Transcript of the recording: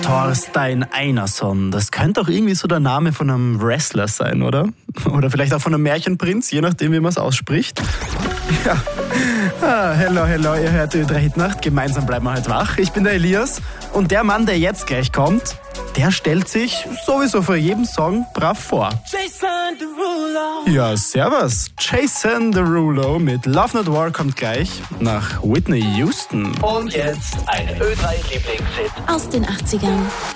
Thorstein Einarsson. Das könnte doch irgendwie so der Name von einem Wrestler sein, oder? Oder vielleicht auch von einem Märchenprinz, je nachdem, wie man es ausspricht. Ja. Hello, ihr hört die 3 Hit Nacht. Gemeinsam bleiben wir halt wach. Ich bin der Elias und der Mann, der jetzt gleich kommt, der stellt sich sowieso vor jedem Song brav vor. Jason Derulo. Ja, servus. Jason Derulo mit Love Not War kommt gleich nach Whitney Houston. Und jetzt eine Ö3-Lieblingshit aus den 80ern.